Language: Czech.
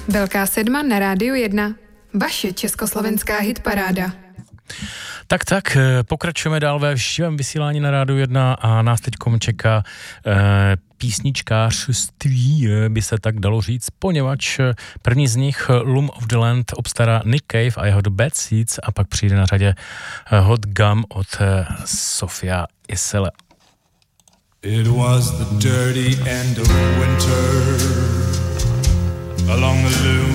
Velká sedma na Rádiu 1. Vaše československá hitparáda. Tak, pokračujeme dál ve živém vysílání na Rádiu 1 a nás teďkom čeká písničkářství, by se tak dalo říct, poněvadž první z nich, Loom of the Land, obstará Nick Cave a jeho The Bad Seeds a pak přijde na řadě Hot Gum od Sofia Isele. It was the dirty end of winter along the loom